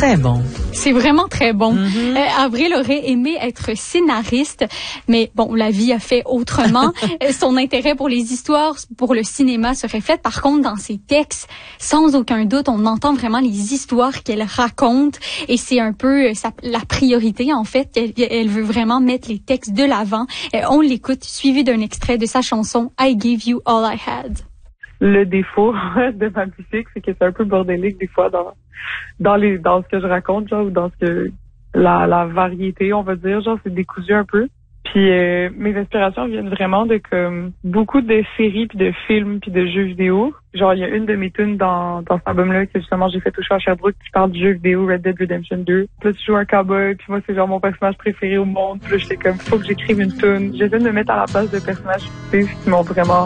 très bon. C'est vraiment très bon. Avril aurait aimé être scénariste, mais bon, la vie a fait autrement. Son intérêt pour les histoires, pour le cinéma se reflète par contre dans ses textes. Sans aucun doute, on entend vraiment les histoires qu'elle raconte et c'est un peu la priorité en fait. Elle veut vraiment mettre les textes de l'avant. On l'écoute, suivi d'un extrait de sa chanson I Gave You All I Had. Le défaut de ma musique, c'est que c'est un peu bordélique des fois dans ce que je raconte, genre, ou dans ce que la variété, on va dire, genre, c'est décousu un peu. Puis mes inspirations viennent vraiment de comme beaucoup de séries puis de films puis de jeux vidéo. Genre, il y a une de mes tunes dans cet album-là que justement j'ai fait au show à Sherbrooke qui parle du jeu vidéo Red Dead Redemption 2. Puis là, tu joues un cowboy, puis moi, c'est genre mon personnage préféré au monde. Puis là, j'étais comme, faut que j'écrive une tune. J'essaie de me mettre à la place de personnages fictifs qui m'ont vraiment